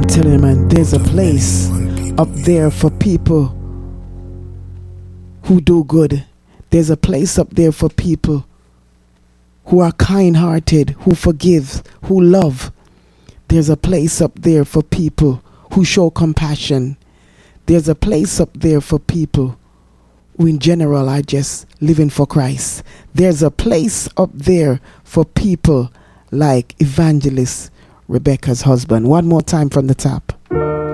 telling you, man, there's a place up there for people who do good. There's a place up there for people who are kind-hearted, who forgive, who love. There's a place up there for people who show compassion. There's a place up there for people who in general are just living for Christ. There's a place up there for people like Evangelist Rebecca's husband. One more time from the top.